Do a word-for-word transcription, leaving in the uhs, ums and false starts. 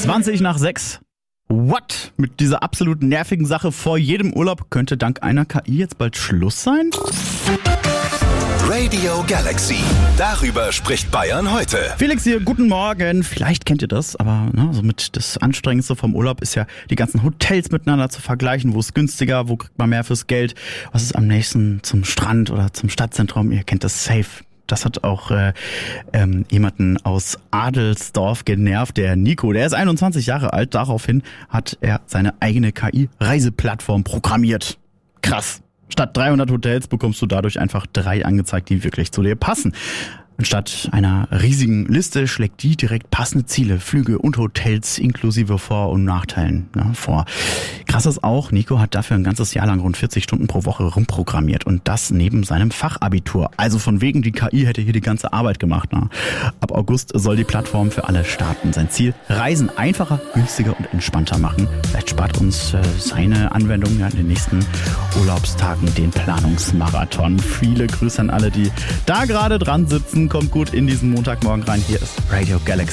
zwanzig nach sechs. What? Mit dieser absolut nervigen Sache vor jedem Urlaub könnte dank einer K I jetzt bald Schluss sein? Radio Galaxy. Darüber spricht Bayern heute. Felix hier, guten Morgen. Vielleicht kennt ihr das, aber ne, so mit das Anstrengendste vom Urlaub ist ja, die ganzen Hotels miteinander zu vergleichen. Wo ist günstiger, wo kriegt man mehr fürs Geld? Was ist am nächsten zum Strand oder zum Stadtzentrum? Ihr kennt das safe. Das hat auch äh, ähm, jemanden aus Adelsdorf genervt, der Nico. Der ist einundzwanzig Jahre alt. Daraufhin hat er seine eigene K I-Reiseplattform programmiert. Krass. Statt dreihundert Hotels bekommst du dadurch einfach drei angezeigt, die wirklich zu dir passen. Anstatt einer riesigen Liste schlägt die direkt passende Ziele, Flüge und Hotels inklusive Vor- und Nachteilen ne, vor. Krass ist auch, Nico hat dafür ein ganzes Jahr lang rund vierzig Stunden pro Woche rumprogrammiert und das neben seinem Fachabitur. Also von wegen, die K I hätte hier die ganze Arbeit gemacht. Ne? Ab August soll die Plattform für alle starten. Sein Ziel, Reisen einfacher, günstiger und entspannter machen. Vielleicht spart uns äh, seine Anwendung ja in den nächsten Urlaubstagen den Planungsmarathon. Viele Grüße an alle, die da gerade dran sitzen. Kommt gut in diesen Montagmorgen rein. Hier ist Radio Galaxy.